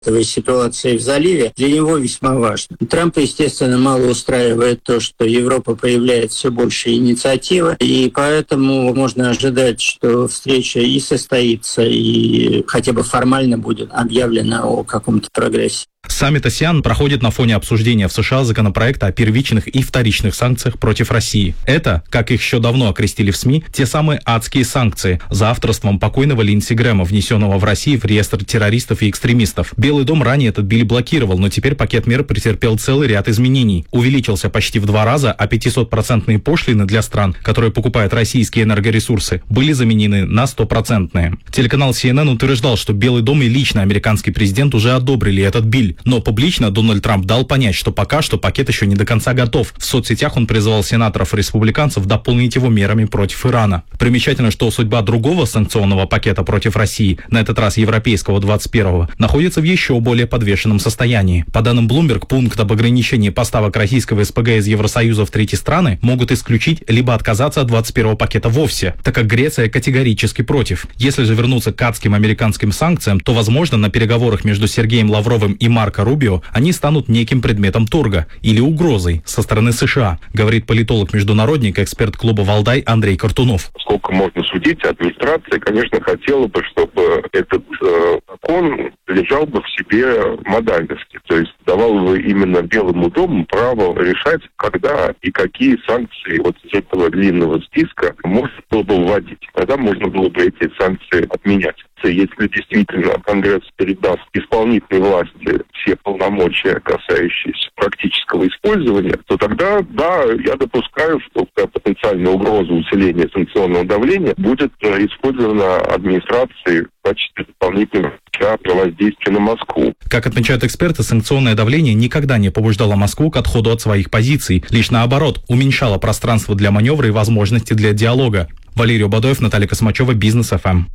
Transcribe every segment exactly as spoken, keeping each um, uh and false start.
ситуации в заливе для него весьма важно. Трампа, естественно, мало устраивает то, что Европа проявляет все больше инициативы, и поэтому можно ожидать, что встреча и состоится, и хотя бы формально будет объявлено о каком-то прогрессе. Саммит АСЕАН проходит на фоне обсуждения в США законопроекта о первичных и вторичных санкциях против России. Это, как их еще давно окрестили в СМИ, те самые адские санкции за авторством покойного Линдси Грэма, внесенного в Россию в реестр террористов и экстремистов. Белый дом ранее этот биль блокировал, но теперь пакет мер претерпел целый ряд изменений. Увеличился почти в два раза, а пятисотпроцентные пошлины для стран, которые покупают российские энергоресурсы, были заменены на стопроцентные. Телеканал Си Эн Эн утверждал, что Белый дом и лично американский президент уже одобрили этот биль. Но публично Дональд Трамп дал понять, что пока что пакет еще не до конца готов. В соцсетях он призвал сенаторов-республиканцев дополнить его мерами против Ирана. Примечательно, что судьба другого санкционного пакета против России, на этот раз европейского двадцать первого, находится в еще более подвешенном состоянии. По данным Bloomberg, пункт об ограничении поставок российского эс пэ гэ из Евросоюза в третьи страны могут исключить либо отказаться от двадцать первого пакета вовсе, так как Греция категорически против. Если же вернуться к адским американским санкциям, то, возможно, на переговорах между Сергеем Лавровым и Марко Рубио они станут неким предметом торга или угрозой со стороны США, говорит политолог-международник, эксперт клуба «Валдай» Андрей Картунов. Сколько можно судить, администрация, конечно, хотела бы, чтобы этот э, закон лежал бы в себе модальности, то есть давал бы именно Белому дому право решать, когда и какие санкции вот из этого длинного списка можно было бы вводить. Тогда можно было бы эти санкции отменять. Если действительно Конгресс передаст исполнительной власти все полномочия, касающиеся практического использования, то тогда, да, я допускаю, что потенциальная угроза усиления санкционного давления будет использована администрацией в качестве дополнительного воздействия на Москву. Как отмечают эксперты, санкционное давление никогда не побуждало Москву к отходу от своих позиций, лишь наоборот, уменьшало пространство для маневра и возможности для диалога. Валерий Бадоев, Наталья Космачева, Бизнес эф эм.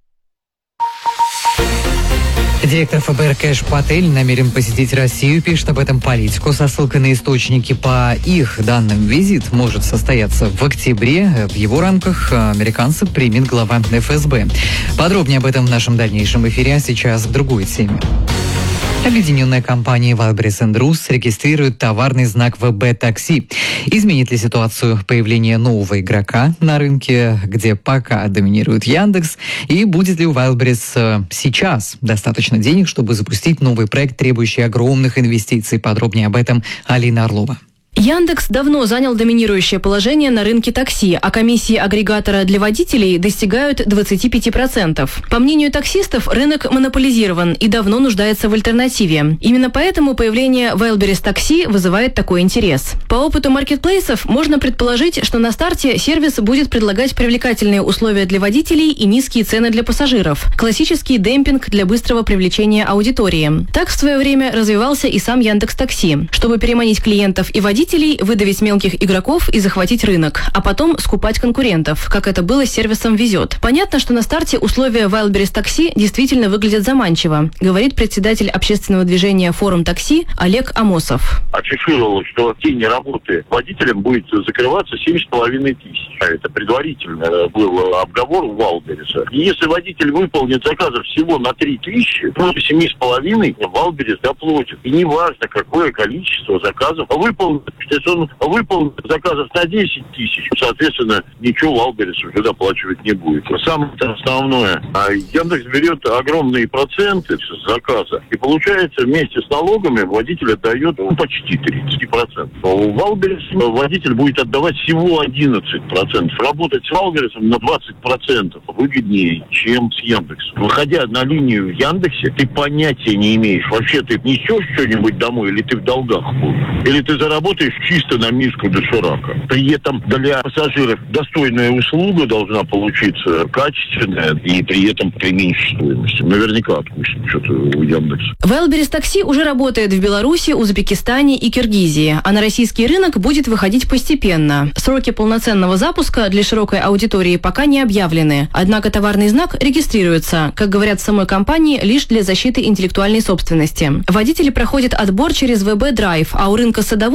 Директор эф бэ эр Кэш Патель намерен посетить Россию, пишет об этом Политико. Со ссылкой на источники, по их данным, визит может состояться в октябре. В его рамках американца примет глава эф эс бэ. Подробнее об этом в нашем дальнейшем эфире, а сейчас к другой теме. Объединенная компания Wildberries энд Roos регистрирует товарный знак вэ бэ такси. Изменит ли ситуацию появление нового игрока на рынке, где пока доминирует Яндекс? И будет ли у Wildberries сейчас достаточно денег, чтобы запустить новый проект, требующий огромных инвестиций? Подробнее об этом Алина Орлова. Яндекс давно занял доминирующее положение на рынке такси, а комиссии агрегатора для водителей достигают двадцать пять процентов. По мнению таксистов, рынок монополизирован и давно нуждается в альтернативе. Именно поэтому появление Wildberries такси вызывает такой интерес. По опыту маркетплейсов можно предположить, что на старте сервис будет предлагать привлекательные условия для водителей и низкие цены для пассажиров. Классический демпинг для быстрого привлечения аудитории. Так в свое время развивался и сам Яндекс.Такси. Чтобы переманить клиентов и водителей, выдавить мелких игроков и захватить рынок, а потом скупать конкурентов, как это было с сервисом «Везет». Понятно, что на старте условия Wildberries такси действительно выглядят заманчиво, говорит председатель общественного движения «Форум такси» Олег Амосов. Афишировал, что в день работы водителям будет закрываться семь с половиной тысяч. Это предварительно был обговор у Wildberries. И если водитель выполнит заказов всего на три тысячи, то семь с половиной Wildberries доплатит. И неважно, какое количество заказов выполнит. Если он выполнит заказов на десять тысяч, соответственно, ничего Wildberries уже доплачивать не будет. Самое основное, Яндекс берет огромные проценты с заказа, и получается, вместе с налогами водитель отдает ну, почти тридцать процентов. А у Wildberries водитель будет отдавать всего одиннадцать процентов. Работать с Wildberries на двадцать процентов выгоднее, чем с Яндексом. Выходя на линию в Яндексе, ты понятия не имеешь, вообще ты несешь что-нибудь домой, или ты в долгах будешь, или ты заработаешь чисто на миску доширака. При этом для пассажиров достойная услуга должна получиться, качественная, и при этом при меньшей стоимости. Наверняка отпустят что-то у Яндекса. Wildberries такси уже работает в Беларуси, Узбекистане и Киргизии, а на российский рынок будет выходить постепенно. Сроки полноценного запуска для широкой аудитории пока не объявлены. Однако товарный знак регистрируется, как говорят в самой компании, лишь для защиты интеллектуальной собственности. Водители проходят отбор через вэ бэ Drive, а у рынка садовод, по словам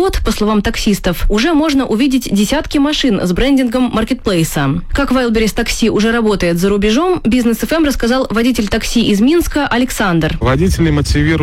словам таксистов, уже можно увидеть десятки машин с брендингом маркетплейса. Как Wildberries такси уже работает за рубежом, Бизнес эф эм рассказал водитель такси из Минска Александр. Водители мотивируют